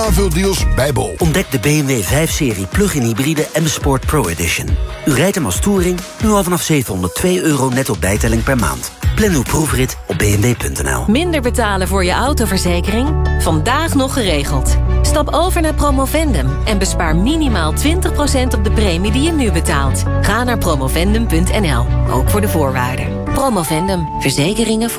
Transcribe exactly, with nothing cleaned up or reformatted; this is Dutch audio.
aanvuldeals bij Bol. Ontdek de B M W vijf serie plug-in hybride M Sport Pro Edition. U rijdt hem als touring, nu al vanaf zevenhonderdtwee euro netto bijtelling per maand. Plan uw proefrit op b m w punt n l. Minder betalen voor je autoverzekering? Vandaag nog geregeld. Stap over naar Promovendum en bespaar minimaal twintig procent op de premie die je nu betaalt. Ga naar promovendum punt n l, ook voor de voorwaarden. Promovendum, verzekeringen voor